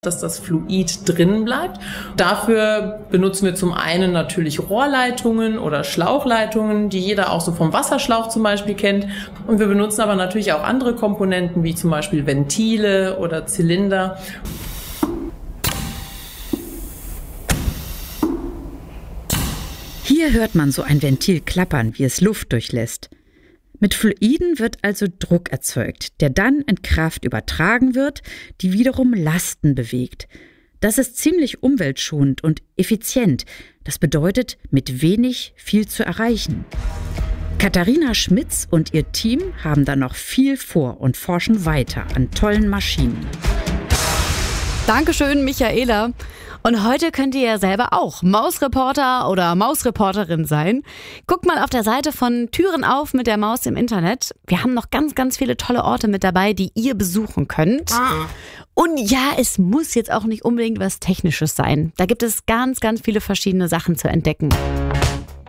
dass das Fluid drin bleibt. Dafür benutzen wir zum einen natürlich Rohrleitungen oder Schlauchleitungen, die jeder auch so vom Wasserschlauch zum Beispiel kennt. Und wir benutzen aber natürlich auch andere Komponenten, wie zum Beispiel Ventile oder Zylinder. Hier hört man so ein Ventil klappern, wie es Luft durchlässt. Mit Fluiden wird also Druck erzeugt, der dann in Kraft übertragen wird, die wiederum Lasten bewegt. Das ist ziemlich umweltschonend und effizient. Das bedeutet, mit wenig viel zu erreichen. Katharina Schmitz und ihr Team haben da noch viel vor und forschen weiter an tollen Maschinen. Dankeschön, Michaela. Und heute könnt ihr ja selber auch Mausreporter oder Mausreporterin sein. Guckt mal auf der Seite von Türen auf mit der Maus im Internet. Wir haben noch ganz, ganz viele tolle Orte mit dabei, die ihr besuchen könnt. Und ja, es muss jetzt auch nicht unbedingt was Technisches sein. Da gibt es ganz, ganz viele verschiedene Sachen zu entdecken.